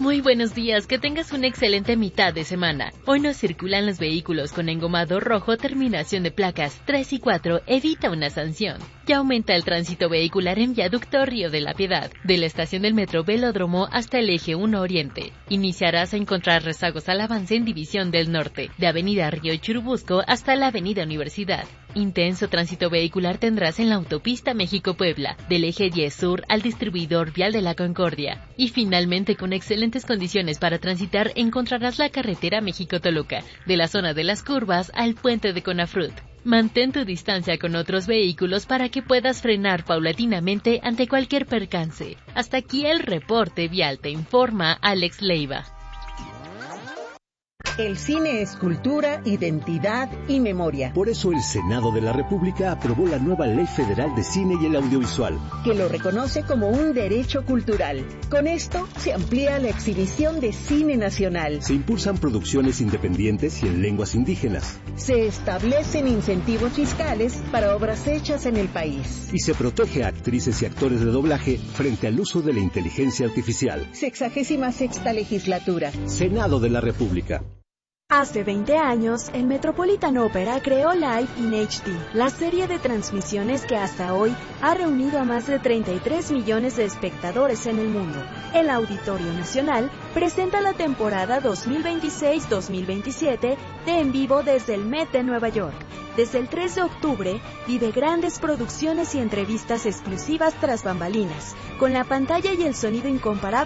Muy buenos días, que tengas una excelente mitad de semana. Hoy no circulan los vehículos con engomado rojo, terminación de placas 3 y 4, evita una sanción. Ya aumenta el tránsito vehicular en Viaducto Río de la Piedad, de la estación del Metro Velódromo hasta el Eje 1 Oriente. Iniciarás a encontrar rezagos al avance en División del Norte, de Avenida Río Churubusco hasta la Avenida Universidad. Intenso tránsito vehicular tendrás en la autopista México-Puebla, del Eje 10 Sur al distribuidor vial de la Concordia. Y finalmente, con excelentes condiciones para transitar, encontrarás la carretera México-Toluca, de la zona de las curvas al puente de Conafrut. Mantén tu distancia con otros vehículos para que puedas frenar paulatinamente ante cualquier percance. Hasta aquí el reporte vial, te informa Alex Leiva. El cine es cultura, identidad y memoria. Por eso el Senado de la República aprobó la nueva Ley Federal de Cine y el Audiovisual, que lo reconoce como un derecho cultural. Con esto se amplía la exhibición de cine nacional. Se impulsan producciones independientes y en lenguas indígenas. Se establecen incentivos fiscales para obras hechas en el país. Y se protege a actrices y actores de doblaje frente al uso de la inteligencia artificial. 66ª legislatura. Senado de la República. Hace 20 años, el Metropolitan Opera creó Live in HD, la serie de transmisiones que hasta hoy ha reunido a más de 33 millones de espectadores en el mundo. El Auditorio Nacional presenta la temporada 2026-2027 de En Vivo desde el Met de Nueva York. Desde el 3 de octubre, vive grandes producciones y entrevistas exclusivas tras bambalinas, con la pantalla y el sonido incomparable